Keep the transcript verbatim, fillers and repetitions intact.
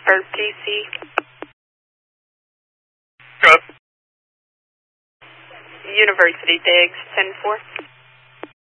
or T C. Good. University Diggs, ten four.